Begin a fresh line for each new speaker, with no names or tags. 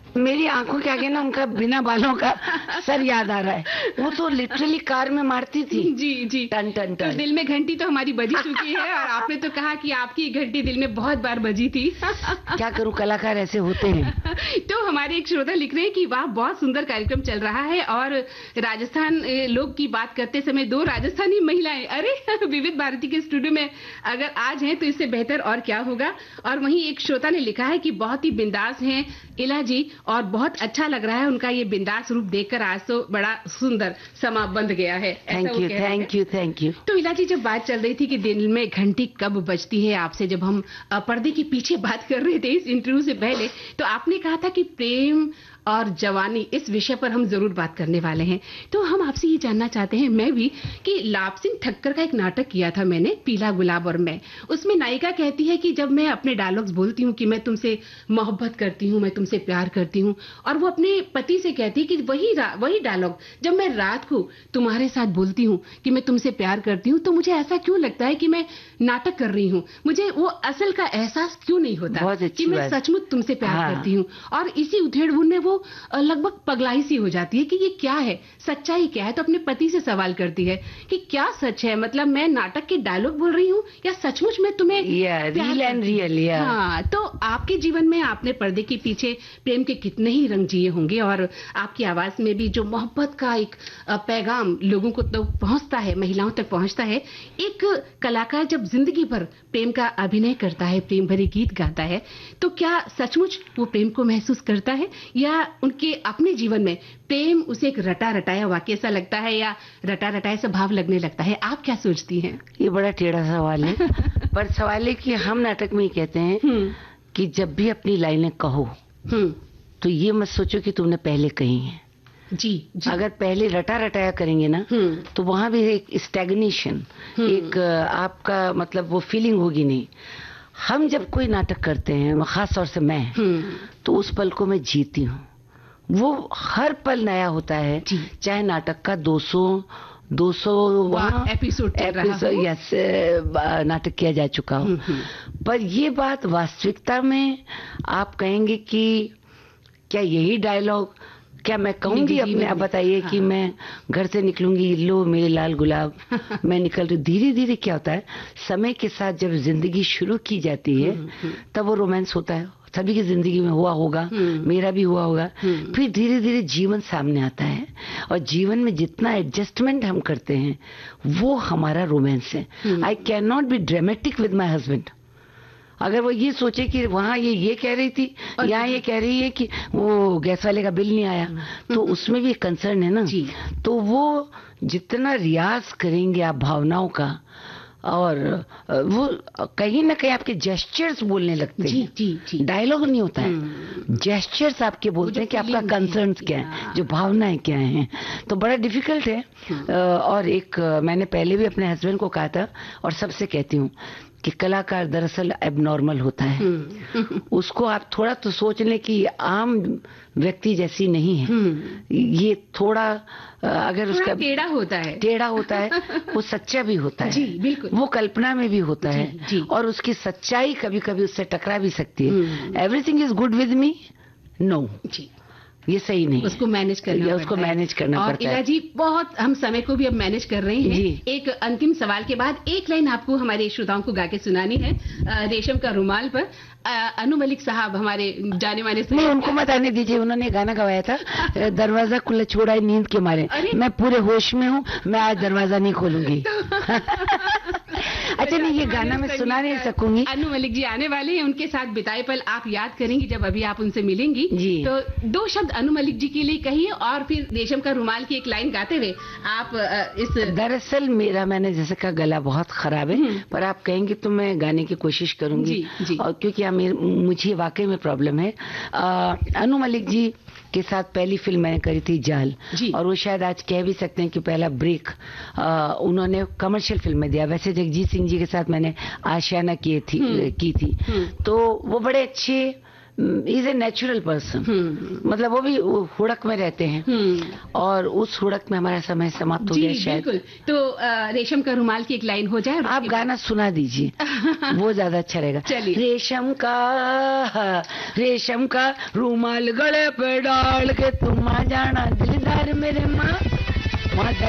मेरी आंखों के आगे ना उनका बिना बालों का सर याद आ रहा है। वो तो लिटरली कार में मारती थी।
जी जी,
टन टन टन।
तो दिल में घंटी तो हमारी बजी चुकी है और आपने तो कहा कि आपकी घंटी दिल में बहुत बार बजी थी।
क्या करूं, कलाकार ऐसे होते हैं।
तो हमारे एक श्रोता लिख रहे हैं कि वाह, बहुत सुंदर कार्यक्रम चल रहा है और राजस्थान लोग की बात करते समय 2 राजस्थानी महिलाएं, अरे विविध भारती के स्टूडियो में अगर आज हैं तो इससे बेहतर और क्या होगा। और वहीं एक श्रोता ने लिखा है कि बहुत ही बिंदास हैं इला जी और बहुत अच्छा लग रहा है उनका ये बिंदास रूप देखकर। आज तो बड़ा सुंदर समा बंध गया है।
Thank you thank you thank you.
तो इला जी, जब बात चल रही थी कि दिल में घंटी कब बजती है, आपसे जब हम पर्दे के पीछे बात कर रहे थे इस इंटरव्यू से पहले, तो आपने कहा था कि प्रेम और जवानी इस विषय पर हम जरूर बात करने वाले हैं। तो हम आपसे ये जानना चाहते हैं, मैं भी, कि लाभ सिंह ठक्कर का एक नाटक किया था मैंने, पीला गुलाब और मैं। उसमें नायिका कहती है कि जब मैं अपने डायलॉग्स बोलती हूँ कि मैं तुमसे मोहब्बत करती हूँ, मैं तुमसे प्यार करती हूँ, और वो अपने पति से कहती है कि वही डायलॉग जब मैं रात को तुम्हारे साथ बोलती हूँ कि मैं तुमसे प्यार करती हूँ, तो मुझे ऐसा क्यों लगता है कि मैं नाटक कर रही हूँ, मुझे वो असल का एहसास क्यों नहीं होता कि मैं सचमुच तुमसे प्यार करती हूँ। और इसी उधेड़-बुन में वो लगभग पगलाई सी हो जाती है कि ये क्या है, सच्चाई क्या है। तो अपने पति से सवाल करती है कि क्या सच है, मतलब मैं नाटक के डायलॉग बोल रही हूँ या सचमुच मैं तुम्हें
रियल एंड रियल।
हाँ, तो आपके जीवन में आपने पर्दे के पीछे प्रेम के कितने ही रंग जिए होंगे और आपकी आवाज में भी जो मोहब्बत का एक पैगाम लोगों को तो पहुंचता है, महिलाओं तक पहुंचता है। एक कलाकार जब जिंदगी भर प्रेम का अभिनय करता है, प्रेम भरे गीत गाता है, तो क्या सचमुच वो प्रेम को महसूस करता है या उनके अपने जीवन में प्रेम उसे एक रटा रटाया वाक्य सा लगता है या रटा रटाया सा भाव लगने लगता है? आप क्या सोचती हैं?
ये बड़ा टेढ़ा सवाल है। पर सवाल है कि हम नाटक में ही कहते हैं कि जब भी अपनी लाइनें कहो तो ये मत सोचो कि तुमने पहले कही है।
जी।
अगर पहले रटा रटाया करेंगे ना तो वहां भी एक स्टैग्नेशन, एक आपका मतलब वो फीलिंग होगी नहीं। हम जब कोई नाटक करते हैं, खास तौर से मैं, तो उस पल को मैं जीती हूँ। वो हर पल नया होता है, चाहे नाटक का 200
एपिसोड
यस नाटक किया जा चुका हो। पर ये बात वास्तविकता में आप कहेंगे कि क्या यही डायलॉग, क्या मैं कहूंगी अपने, आप बताइए कि मैं घर से निकलूंगी, लो मेरे लाल गुलाब, मैं निकल रही। धीरे धीरे क्या होता है, समय के साथ जब जिंदगी शुरू की जाती है तब वो रोमांस होता है। सभी की जिंदगी में हुआ होगा, मेरा भी हुआ होगा। फिर धीरे धीरे जीवन सामने आता है और जीवन में जितना एडजस्टमेंट हम करते हैं वो हमारा रोमांस है। I can not be dramatic with my husband. अगर वो ये सोचे कि वहाँ ये कह रही थी, यहाँ ये कह रही है कि वो गैस वाले का बिल नहीं आया, तो उसमें भी कंसर्न है ना। तो वो जितना रियाज करेंगे आप भावनाओं का, और वो कहीं ना कहीं आपके जेस्चर्स बोलने लगते हैं। डायलॉग नहीं होता है, जेस्चर्स आपके बोलते हैं कि आपका कंसर्न क्या है, जो भावनाएं क्या हैं। तो बड़ा डिफिकल्ट है। और एक मैंने पहले भी अपने हस्बैंड को कहा था और सबसे कहती हूँ कि कलाकार दरअसल एबनॉर्मल होता है। उसको आप थोड़ा तो सोच लें कि आम व्यक्ति जैसी नहीं है, ये थोड़ा अगर उसका टेढ़ा होता है वो सच्चा भी होता है।
जी बिल्कुल,
वो कल्पना में भी होता है और उसकी सच्चाई कभी कभी उससे टकरा भी सकती है। Everything is good with me, no ये सही नहीं,
उसको मैनेज करना
पड़ता है।
इला जी, बहुत हम समय को भी अब मैनेज कर रहे हैं। एक अंतिम सवाल के बाद एक लाइन आपको हमारे श्रोताओं को गा के सुनानी है, रेशम का रुमाल पर। अनु मलिक साहब हमारे जाने माने
नहीं, उनको मत आने दीजिए, उन्होंने गाना गवाया था, दरवाजा खुला छोड़ा है नींद के मारे। मैं पूरे होश में हूँ, मैं आज दरवाजा नहीं खोलूंगी। अच्छा नहीं, ये गाना मैं सुना नहीं सकूंगी।
अनु मलिक जी आने वाले हैं, उनके साथ बिताए पल आप याद करेंगी जब अभी आप उनसे मिलेंगी। तो 2 शब्द अनु मलिक जी के लिए कहिए और फिर रेशम का रुमाल की एक लाइन गाते हुए आप इस।
दरअसल मैंने जैसे कहा गला बहुत खराब है, पर आप कहेंगे तो मैं गाने की कोशिश करूंगी। और क्योंकि मुझे वाकई में प्रॉब्लम है। अनु मलिक जी के साथ पहली फिल्म मैंने करी थी जाल, और वो शायद आज कह भी सकते हैं कि पहला ब्रेक उन्होंने कमर्शियल फिल्म में दिया। वैसे जगजीत सिंह जी के साथ मैंने आशियाना की थी। तो वो बड़े अच्छे इज ए नेचुरल पर्सन। मतलब वो भी हुड़क में रहते हैं और उस हुड़क में हमारा समय समाप्त हो गया शायद।
बिल्कुल। तो रेशम का रुमाल की एक लाइन हो जाए।
आप गाना सुना दीजिए वो ज्यादा अच्छा रहेगा।
चलिए।
रेशम का रुमाल गले पे डाल के तुम आ जाना दिलदार मेरे माँ